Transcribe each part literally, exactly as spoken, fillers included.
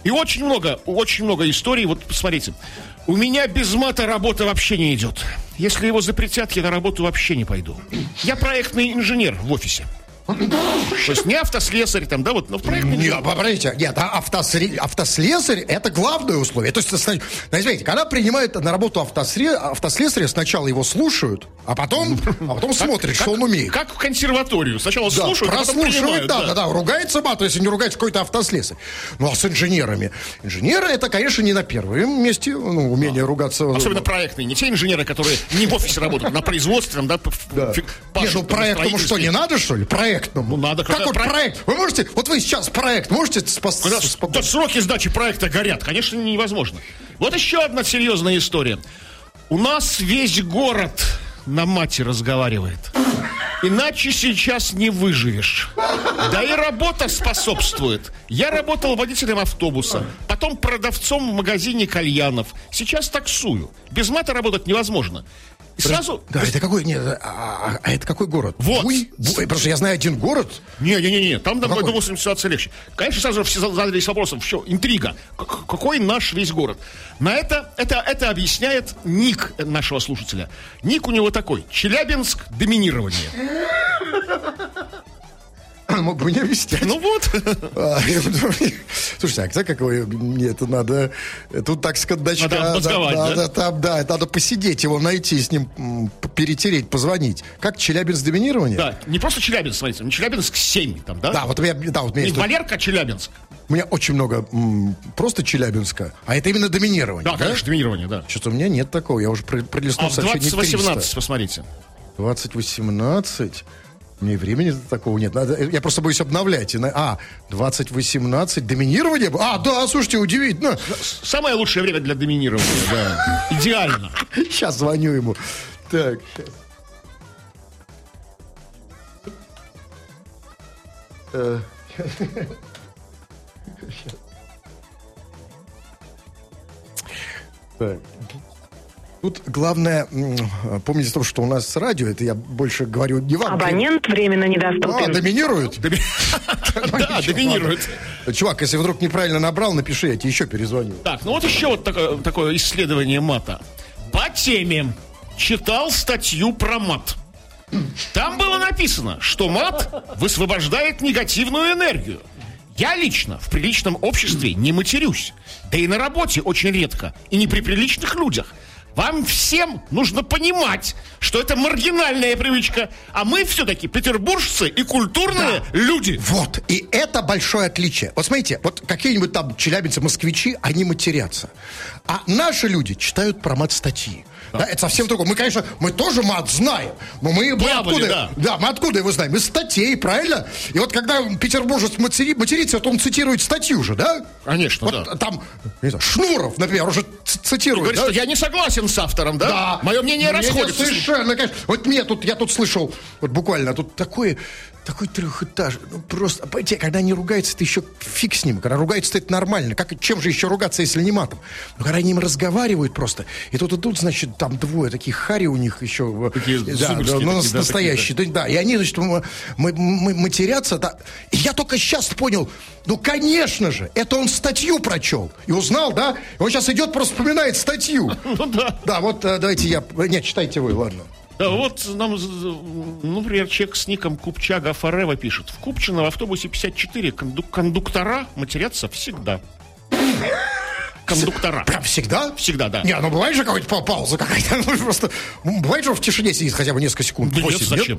И очень много, очень много историй. Вот посмотрите. У меня без мата работа вообще не идет. Если его запретят, я на работу вообще не пойду. Я проектный инженер в офисе. То есть не автослесарь там, да, вот, но в проектный инженер. Нет, подождите, нет, а автослесарь, автослесарь это главное условие. То есть, знаете, когда принимают на работу автослесаря, сначала его слушают, а потом, а потом смотрят, что он умеет. Как в консерваторию. Сначала да, слушают, а потом принимают. Да, да, да, ругается мат, если не ругается какой-то автослесарь. Ну, а с инженерами? Инженеры, это, конечно, не на первом месте, ну, умение а, ругаться. Особенно проектные, не те инженеры, которые не в офисе работают, на производстве, там, да, да. Нет, ну, проектному что, не надо, что ли? Проект. Ну, надо, как вот про... проект? Вы можете, вот вы сейчас проект можете спас... Когда, спас... Да, сроки сдачи проекта горят, конечно, невозможно. Вот еще одна серьезная история. У нас весь город на мате разговаривает. Иначе сейчас не выживешь. Да и работа способствует. Я работал водителем автобуса, потом продавцом в магазине кальянов. Сейчас таксую. Без мата работать невозможно. И сразу... Да, это какой... Нет, а, а, а это какой город? Вот. Буй? Буй? Просто я знаю один город. Не-не-не, там, а думаю, ситуация легче. Конечно, сразу все задались вопросом, все, интрига. К- какой наш весь город? На это, это, это объясняет ник нашего слушателя. Ник у него такой. Челябинск, доминирование. Мог бы не объяснять. Ну вот. А, слушайте, а как какой? Мне это надо... Тут так с кондачка... Надо обмозговать, да? Да, там, да, надо посидеть его, найти, с ним перетереть, позвонить. Как Челябинск доминирование? Да, не просто Челябинск, смотрите, не Челябинск семь там, да? Да, вот у меня... Да, вот у меня не есть... Валерка, а Челябинск. У меня очень много м, просто Челябинска, а это именно доминирование. Да, да? Конечно, доминирование, да. Что-то у меня нет такого, я уже пролистнул а сообщение двадцать восемнадцать, посмотрите. двадцать восемнадцать... Мне времени такого нет. Надо, я просто боюсь обновлять. А, двадцать восемнадцать, доминирование? А, да, слушайте, удивительно. Самое лучшее время для доминирования, да. Идеально. Сейчас звоню ему. Так, сейчас. Так. Тут главное, помните то, что у нас радио, это я больше говорю не вам. Абонент временно недоступен. А, доминирует? Да, доминирует. Чувак, если вдруг неправильно набрал, напиши, я тебе еще перезвоню. Так, ну вот еще вот такое исследование мата. По теме читал статью про мат. Там было написано, что мат высвобождает негативную энергию. Я лично в приличном обществе не матерюсь. Да и на работе очень редко. И не при приличных людях. Вам всем нужно понимать, что это маргинальная привычка, а мы все-таки петербуржцы и культурные да. люди. Вот, и это большое отличие. Вот смотрите, вот какие-нибудь там челябинцы, москвичи, они матерятся. А наши люди читают про мат-статьи. Да. Да, это совсем другое. Мы, конечно, мы тоже мат знаем, но мы, мы откуда? Да. да, мы откуда его знаем? Из статей, правильно? И вот когда петербуржец матери, матерится, то он цитирует статью же, да? Конечно, вот да. Там, не знаю, Шнуров, например, уже цитирует. Говорит, да? что я не согласен с автором, да? Да. Мое мнение, мнение расходится. Совершенно, конечно. Вот мне тут, я тут слышал, вот буквально, тут такое... Такой трехэтаж, ну просто, понимаете, когда они ругаются, это еще фиг с ним. Когда ругаются, это нормально. Как, чем же еще ругаться, если не матом? Но когда они им разговаривают просто, и тут и тут, значит, там двое таких хари у них еще. Такие да, да, ну, такие, настоящие. Да, да, и они, значит, мы, мы, мы матерятся. Да. И я только сейчас понял, ну, конечно же, это он статью прочел. И узнал, да? И он сейчас идет, просто вспоминает статью. Ну, да. Да, вот давайте я... Нет, читайте вы, ладно. Да, вот нам, ну, например, человек с ником Купчага Форева пишет. В Купчино в автобусе пятьдесят четыре кондук- кондуктора матерятся всегда. Кондуктора. Прям всегда? Всегда, да. Не, ну бывает же какая-то пауза какая-то. Ну, просто, бывает же в тишине сидит хотя бы несколько секунд. Да нет, зачем?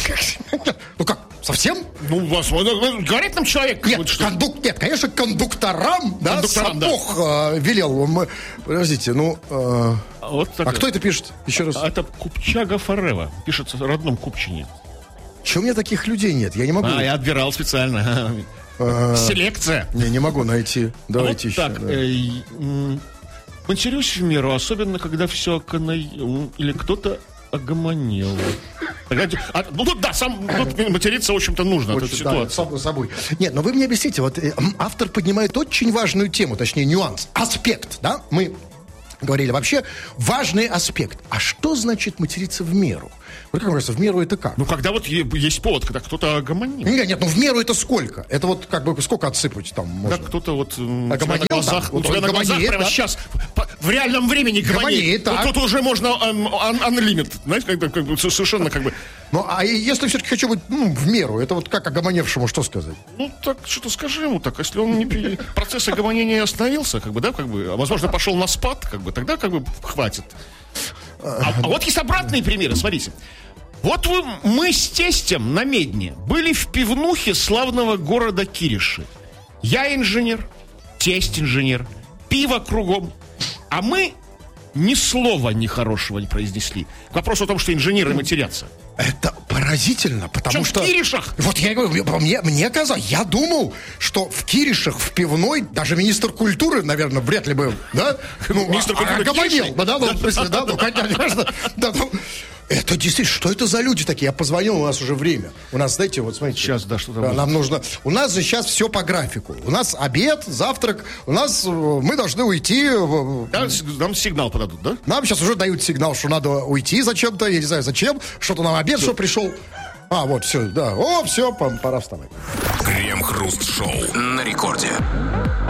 Ну как, совсем? Ну, у вас, говорит нам человек. Нет, что... кондук, нет, конечно, кондукторам, да, кондукторам, Сапог да. э, велел. Мы, подождите, ну... Э, вот а кто это пишет? Еще раз. Это Купчага Форева. Пишется в родном Купчине. Чего у меня таких людей нет? Я не могу. А, я отбирал специально. Селекция. Не, не могу найти. Давайте вот еще. Так, да. э, матерюсь в меру, особенно когда все окона... или кто-то огомонел. А, ну тут да, сам тут материться, в общем-то, нужно. Очень, да, само собой. Нет, но вы мне объясните, вот э, автор поднимает очень важную тему, точнее нюанс, аспект, да? Мы говорили. Вообще важный аспект. А что значит материться в меру? Вот как говорится, в меру это как? Ну, когда вот е- есть повод, когда кто-то гомонит. Нет, нет, ну в меру это сколько? Это вот как бы сколько отсыпать там можно? Да, кто-то вот м, А у тебя на гомонил глазах, там? у Вот тебя он на глазах гомонит, прямо да? сейчас по- в реальном времени гомонит. Гомонит, так. Вот тут уже можно эм, un- unlimited, знаете, как, бы- как бы совершенно как бы... Ну, а если все-таки хочу быть ну, в меру, это вот как огомоневшему что сказать? Ну, так, что-то скажи ему так, если он не... пи- процесс огомонения остановился, как бы, да, как бы, а возможно, пошел на спад, как бы, тогда как бы хватит. А, а вот есть обратные примеры, смотрите. Вот вы, мы с тестем на Медне были в пивнухе славного города Кириши. Я инженер, тесть инженер, пиво кругом. А мы ни слова нехорошего не произнесли. К вопросу о том, что инженеры матерятся. Это поразительно, потому Причем что... в Киришах. Вот я говорю, мне, мне казалось, я думал, что в Киришах, в пивной, даже министр культуры, наверное, вряд ли был, да? Ну, Министр культуры огомонел, Кириши? да, да, ну, в смысле, да, ну, конечно, да, ну, это действительно, что это за люди такие? Я позвонил, у нас уже время. У нас, знаете, вот смотрите. Сейчас, да, что там будет? Нам нужно... У нас же сейчас все по графику. У нас обед, завтрак, у нас... э, Мы должны уйти... э, Да, с- нам сигнал подадут, да? Нам сейчас уже дают сигнал, что надо уйти зачем-то, я не знаю зачем, что-то нам обед, что пришел. А, вот, все, да. О, все, пора вставать. Крем-хруст-шоу на рекорде.